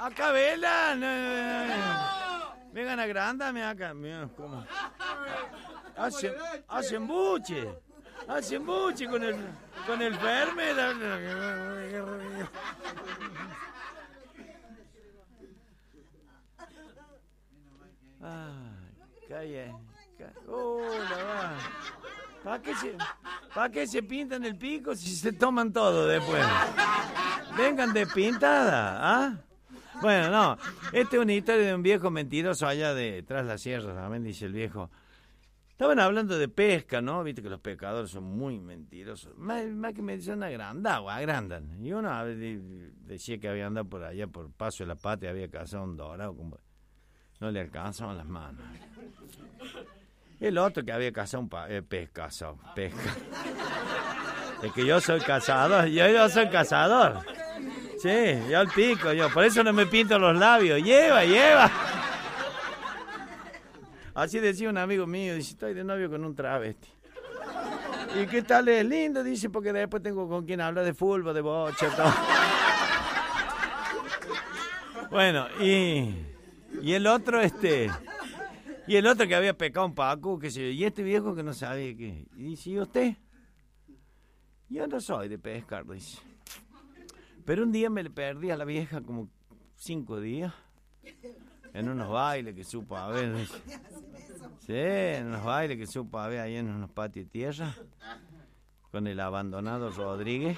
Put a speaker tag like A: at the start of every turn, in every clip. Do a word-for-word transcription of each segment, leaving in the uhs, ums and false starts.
A: Acá velan. No, no, no. Vengan agrándame acá. Mira cómo. Hacen, hacen buche. Hacen buche con el, con el verme. Ay, calla. Oh, la va. ¿Para qué se, para qué se pintan el pico si se toman todo después? Vengan de pintada, ¿ah? Bueno, no. Esta es una historia de un viejo mentiroso allá de tras la sierra, también dice el viejo. Estaban hablando de pesca, ¿no? Viste que los pescadores son muy mentirosos. Más, más que me dicen agrandado, agrandan. Y uno decía que había andado por allá, por Paso de la Patria, había cazado un dorado, como no le alcanzaban las manos. El otro que había cazado un pa eh, pesca, pesca. Es que yo soy cazador, yo, yo soy cazador. Sí, yo al pico, yo. Por eso no me pinto los labios. Lleva, lleva. Así decía un amigo mío, dice, estoy de novio con un travesti. ¿Y qué tal es lindo? Dice, porque después tengo con quien hablar de fútbol, de bocha, todo. Bueno, y, y el otro, este... Y el otro que había pecado un paco, que se y este viejo que no sabía qué. Y dice, ¿y usted? Yo no soy de pescar, dice. Pero un día me le perdí a la vieja como cinco días. En unos bailes que supo haber. Dice. Sí, en unos bailes que supo haber ahí en unos patios de tierra. Con el abandonado Rodríguez.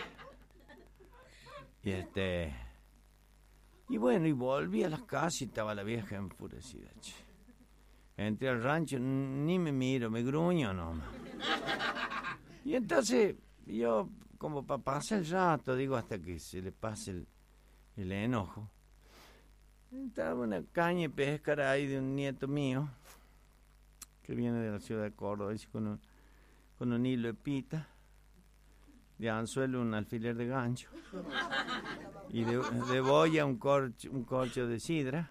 A: Y este... Y bueno, y volví a las casas y estaba la vieja enfurecida, che. Entré al rancho, ni me miro, me gruño nomás. Y entonces, yo, como para pasar el rato, digo, hasta que se le pase el, el enojo. Estaba una caña de pescar ahí de un nieto mío, que viene de la ciudad de Córdoba, dice, con un, con un hilo de pita, de anzuelo un alfiler de gancho, y de, de boya un corcho, un corcho de sidra.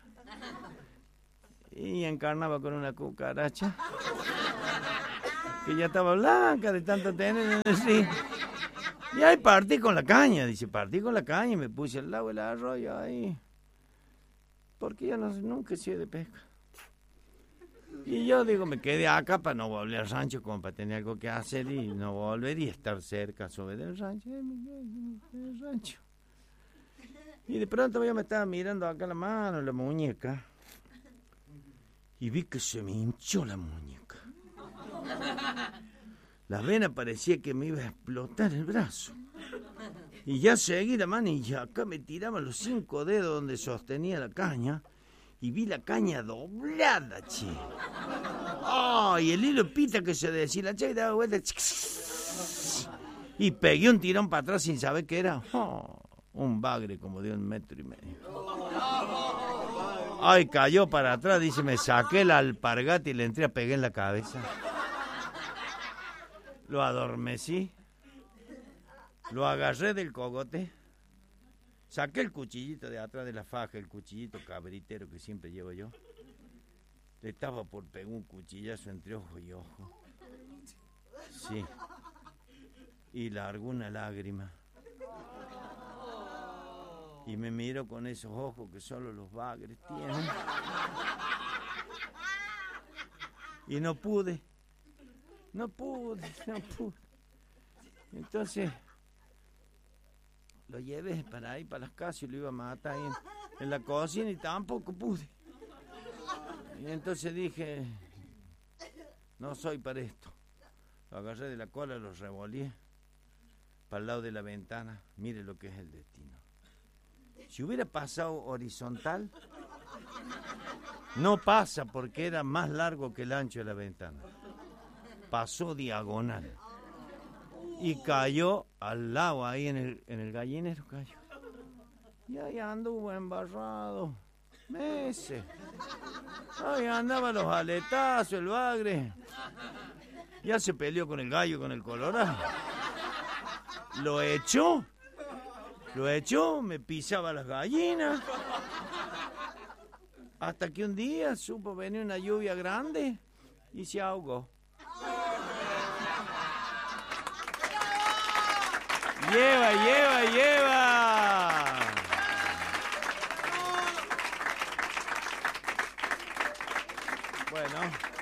A: Y encarnaba con una cucaracha que ya estaba blanca de tanto tener sí. Y ahí partí con la caña, dice, partí con la caña y me puse al lado del arroyo ahí. Porque yo no, nunca he sido de pesca. Y yo digo, me quedé acá para no volver al rancho, como para tener algo que hacer y no volver y estar cerca sobre el rancho. El rancho. Y de pronto yo me estaba mirando acá la mano, la muñeca. Y vi que se me hinchó la muñeca. La vena parecía que me iba a explotar el brazo. Y ya seguí la mano y acá me tiraban los cinco dedos donde sostenía la caña. Y vi la caña doblada, che. ¡Oh! Y el hilo pita que se deshilachaba y daba vuelta. Y pegué un tirón para atrás sin saber qué era. Oh, un bagre como de un metro y medio. Ay, cayó para atrás, dice, me saqué la alpargata y le entré a pegar en la cabeza. Lo adormecí, lo agarré del cogote, saqué el cuchillito de atrás de la faja, el cuchillito cabritero que siempre llevo yo. Le estaba por pegar un cuchillazo entre ojo y ojo. Sí. Y largó una lágrima. Y me miro con esos ojos que solo los bagres tienen. Y no pude. No pude, no pude. Entonces, lo llevé para ahí, para las casas, y lo iba a matar ahí en, en la cocina y tampoco pude. Y entonces dije, no soy para esto. Lo agarré de la cola, lo revolví para el lado de la ventana. Mire lo que es el destino. Si hubiera pasado horizontal, no pasa porque era más largo que el ancho de la ventana. Pasó diagonal y cayó al lado, ahí en el, en el gallinero cayó. Y ahí anduvo embarrado meses. Ahí andaban los aletazos, el bagre. Ya se peleó con el gallo, con el colorado. Lo echó. Lo echó, me pisaba las gallinas. Hasta que un día supo venir una lluvia grande y se ahogó. Lleva, lleva, lleva. Bueno.